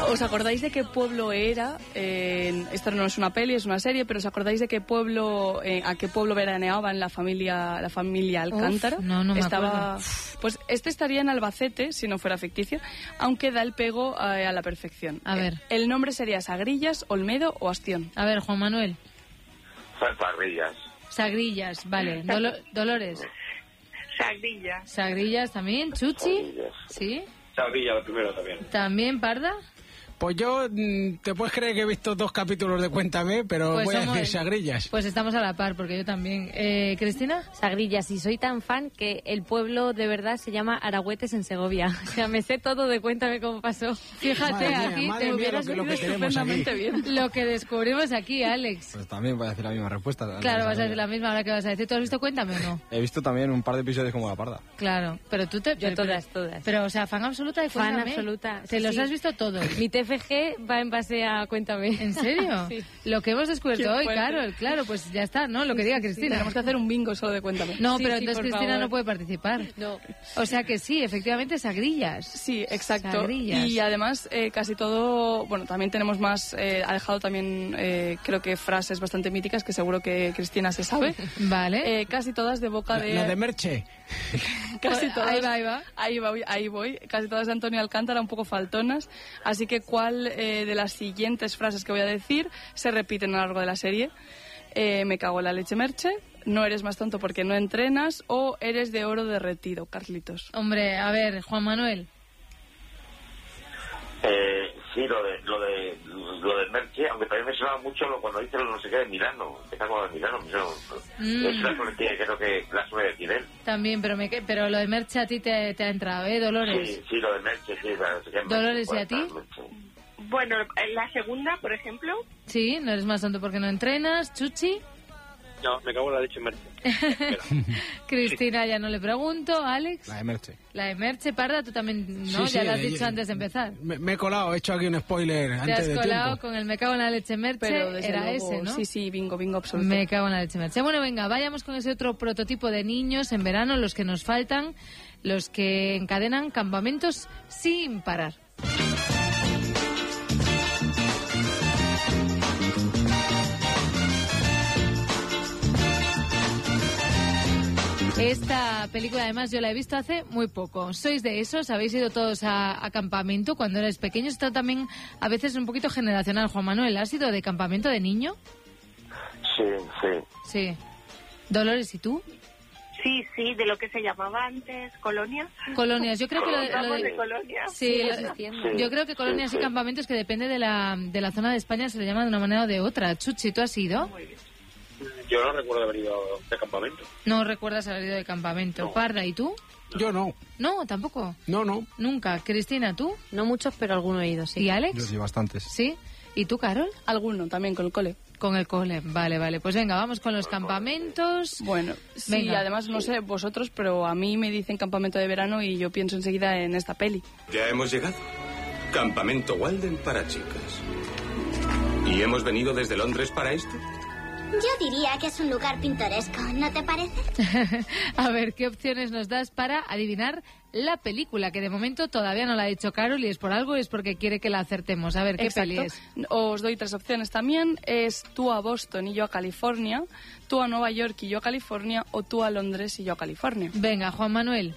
¿Os acordáis de qué pueblo era? Esto no es una peli, es una serie, pero ¿os acordáis de qué pueblo, a qué pueblo veraneaban la familia Alcántara? No me acuerdo. Pues este estaría en Albacete, si no fuera ficticio, aunque da el pego a la perfección. A ver. El nombre sería Sagrillas, Olmedo o Astión. A ver, Juan Manuel. Sagrillas. Sagrillas, vale. Dolores. Sagrillas también. Chuchi. Sagrillas. Sí. Sagrilla, lo primero también. También Parda. Pues yo, te puedes creer que he visto 2 capítulos de Cuéntame, pero Pues voy a decir Sagrillas. Pues estamos a la par, porque yo también. ¿Cristina? Sagrillas, y soy tan fan que el pueblo de verdad se llama Aragüetes en Segovia. O sea, me sé todo de Cuéntame cómo pasó. Fíjate, aquí te hubieras lo que tenemos aquí. bien. Lo que descubrimos aquí, Alex. Pues también voy a decir la misma respuesta. Claro, vas a decir la misma, ahora que vas a decir. ¿Tú has visto Cuéntame o no? He visto también un par de episodios como La Parda. Claro, pero tú te... Yo todas. Pero, o sea, fan absoluta de Cuéntame. Fan absoluta. ¿Te los Sí. has visto todos? Mi TFG va en base a Cuéntame. ¿En serio? Sí. Lo que hemos descubierto Qué hoy, fuerte. Carol. Claro, pues ya está, ¿no? Lo que diga Sí, Cristina. tenemos que hacer un bingo solo de Cuéntame. No, Sí, pero sí, entonces por Cristina favor. no puede participar. No. O sea que sí, efectivamente, Sagrillas. Sí, exacto. Sagrillas. Y además casi todo, bueno, también tenemos más, ha dejado también creo que frases bastante míticas que seguro que Cristina se sabe. Vale. Casi todas de boca de... La de Merche. Casi todas. Ahí va. Ahí voy. Casi todas de Antonio Alcántara, un poco faltonas. Así que ¿cuál de las siguientes frases que voy a decir se repiten a lo largo de la serie? Me cago en la leche, Merche. No eres más tonto porque no entrenas. O eres de oro derretido, Carlitos. Hombre, a ver, Juan Manuel. Sí, lo del Merche, aunque también me sonaba mucho cuando dice lo no sé qué de Milano. Está como de Milano. Es una coletilla que creo que la suele decir él. También, pero lo de Merche a ti te ha entrado, ¿eh, Dolores? Sí, lo del Merche, sí. No sé qué Dolores, ¿y a Merche, ti? Merche. Bueno, la segunda, por ejemplo. Sí, no eres más tonto porque no entrenas. Chuchi. No, me cago en la leche, Merche. Cristina, ya no le pregunto. Alex. La de Merche. La de Merche, Parda, tú también, ¿no? Sí, ya sí, lo has dicho antes de empezar. Me he colado, he hecho aquí un spoiler Te antes has de colado tiempo. con el me cago en la leche Merche, Pero desde era luego, ese, ¿no? Sí, bingo absoluto. Me cago en la leche Merche. Bueno, venga, vayamos con ese otro prototipo de niños en verano, los que nos faltan, los que encadenan campamentos sin parar. Esta película, además, yo la he visto hace muy poco. ¿Sois de esos? ¿Habéis ido todos a campamento cuando erais pequeños? Está también a veces un poquito generacional. Juan Manuel, ¿has ido de campamento de niño? Sí. Sí. Dolores, ¿y tú? Sí, de lo que se llamaba antes colonias. Colonias. Yo creo que Hablamos de colonias. Sí, Sigue existiendo. yo creo que colonias y campamentos, que depende de la zona de España, se le llama de una manera o de otra. Chuchi, ¿tú has ido? Yo no recuerdo haber ido de campamento. No recuerdas haber ido de campamento. No. Parda, ¿y tú? Yo no. No, tampoco. No. Nunca. Cristina, ¿tú? No muchos, pero alguno he ido, sí. ¿Y Yo Alex? sí, bastantes. ¿Sí? ¿Y tú, Carol? Alguno también con el cole. Con el cole. Vale. Pues venga, vamos con los campamentos. Bueno, sí, Venga. además no sé vosotros, pero a mí me dicen campamento de verano y yo pienso enseguida en esta peli. Ya hemos llegado. Campamento Walden para chicas. ¿Y hemos venido desde Londres para esto? Yo diría que es un lugar pintoresco, ¿no te parece? A ver, ¿qué opciones nos das para adivinar la película? Que de momento todavía no la ha dicho Carol y es por algo y es porque quiere que la acertemos. A ver, ¿qué Exacto. peli es? Os doy 3 opciones también. Es tú a Boston y yo a California, tú a Nueva York y yo a California, o tú a Londres y yo a California. Venga, Juan Manuel.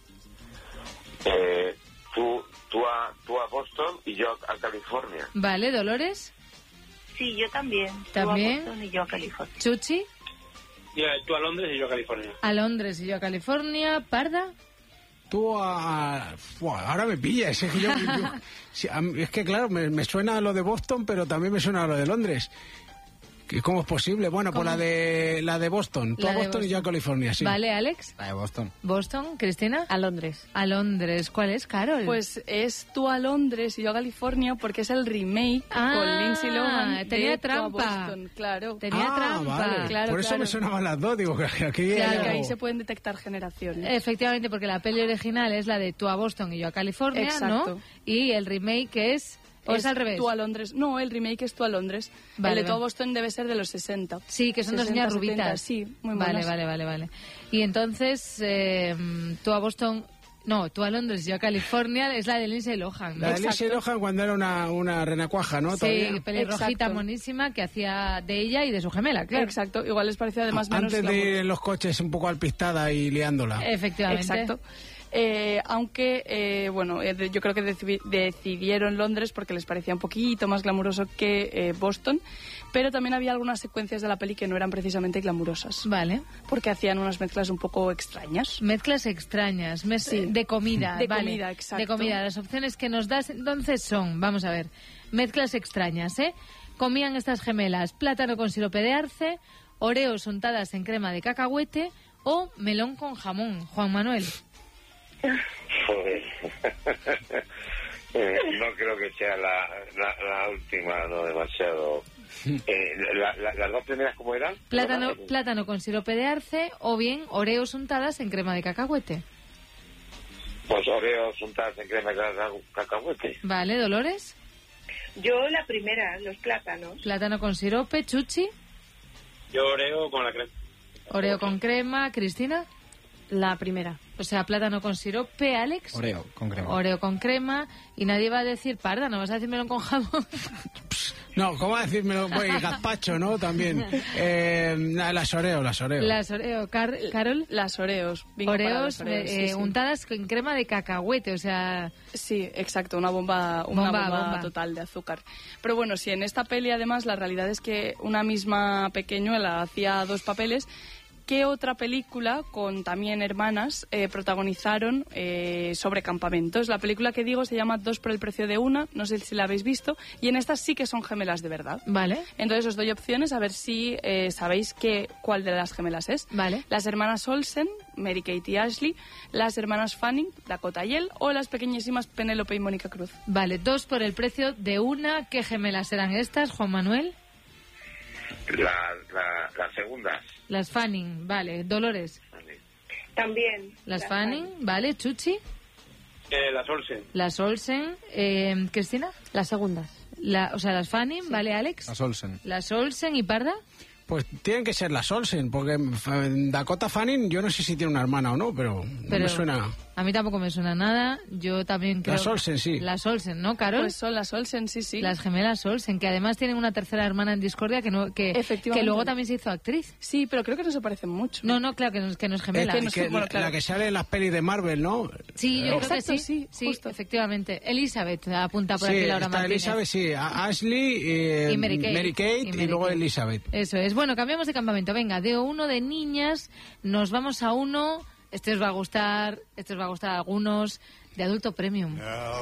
Tú a Boston y yo a California. Vale, Dolores. Sí, yo también. ¿También? Tú a Boston y yo a California. Chuchi. Tú a Londres y yo a California. A Londres y yo a California. Parda. Tú a... ahora me pillas. Es que, sí, es que claro, me suena lo de Boston, pero también me suena lo de Londres. ¿Cómo es posible? Bueno, pues la de Boston. Tú a Boston y yo a California, sí. Vale, Alex. La de Boston. Boston, Cristina. A Londres. A Londres. ¿Cuál es, Carol? Pues es tú a Londres y yo a California porque es el remake con Lindsay Lohan tenía de trampa. Tú a Boston, claro. Tenía trampa. Vale. Claro, Por eso claro. me sonaban las dos. Digo, que aquí Claro, hay que algo. ahí se pueden detectar generaciones. Efectivamente, porque la peli original es la de tú a Boston y yo a California, Exacto. ¿no? Y el remake es... ¿O es al revés? Tú a Londres. No, el remake es tú a Londres. Vale, el de tú a vale. Boston debe ser de los 60. Sí, que son dos 60, niñas 70, rubitas. sí, muy Vale, monas. vale. Y entonces, tú a Boston No, tú a Londres y yo a California es la de Lindsay Lohan. La de Lindsay Lohan cuando era una renacuaja, ¿no? Sí, Todavía. pelirrojita Exacto. monísima que hacía de ella y de su gemela, claro. Exacto, igual les pareció además menos Antes de glamour. ir en los coches un poco alpistada y liándola. Efectivamente. Exacto. Aunque, yo creo que decidieron Londres porque les parecía un poquito más glamuroso que Boston, pero también había algunas secuencias de la peli que no eran precisamente glamurosas. Vale. Porque hacían unas mezclas un poco extrañas. Mezclas extrañas, Sí. de comida. De vale. comida, exacto. De comida. Las opciones que nos das entonces son, vamos a ver, mezclas extrañas, ¿eh? Comían estas gemelas plátano con sirope de arce, oreos untadas en crema de cacahuete o melón con jamón. Juan Manuel. Joder. No creo que sea la última, no demasiado. Las dos primeras, ¿cómo eran? Plátano con sirope de arce o bien oreos untadas en crema de cacahuete. Pues oreos untadas en crema de cacahuete. Vale, Dolores. Yo la primera, los plátanos. Plátano con sirope, Chuchi. Yo oreo con la crema. Oreo con crema, Cristina. La primera. O sea, plátano con sirope, Alex. Oreo con crema. Oreo con crema. Y nadie va a decir parda, ¿no vas a decir melón con jamón? No, ¿cómo decírmelo? Pues gazpacho, ¿no? También. Las Oreo. Las Oreo. Carol. Las Oreos. Bingo para Oreos las Oreos, sí, sí. untadas con crema de cacahuete, o sea... Sí, exacto, una bomba total de azúcar. Pero bueno, sí, en esta peli además la realidad es que una misma pequeñuela hacía dos papeles. ¿Qué otra película con también hermanas protagonizaron sobre campamentos? La película que digo se llama Dos por el precio de una, no sé si la habéis visto, y en estas sí que son gemelas de verdad. Vale. Entonces os doy opciones a ver si sabéis cuál de las gemelas es. Vale. Las hermanas Olsen, Mary Kate y Ashley, las hermanas Fanning, Dakota y Elle, o las pequeñísimas Penélope y Mónica Cruz. Vale, dos por el precio de una. ¿Qué gemelas eran estas, Juan Manuel? Las segundas. Las Fanning, vale. Dolores. También. Las Fanning, vale. Chuchi. Las Olsen. Las Olsen. Cristina. Las segundas. O sea, las Fanning, vale, Alex. Las Olsen. Las Olsen y Parda. Pues tienen que ser las Olsen, porque Dakota Fanning, yo no sé si tiene una hermana o no, pero no me suena. A mí tampoco me suena nada. Yo también creo... Las Olsen, sí. Las Olsen, ¿no, Carol? Pues son las Olsen, sí, sí. Las gemelas Olsen, que además tienen una tercera hermana en discordia que luego también se hizo actriz. Sí, pero creo que no se parecen mucho. No, claro, que no es gemela. La que sale en las pelis de Marvel, ¿no? Sí, yo creo que sí. Sí, justo. Efectivamente. Elizabeth apunta por aquí Laura está Martínez. Elizabeth, sí. Ashley, Y Mary Kate. y luego Elizabeth. Eso es. Bueno, cambiamos de campamento. Venga, de uno de niñas nos vamos a uno... Este os va a gustar a algunos, de adulto premium.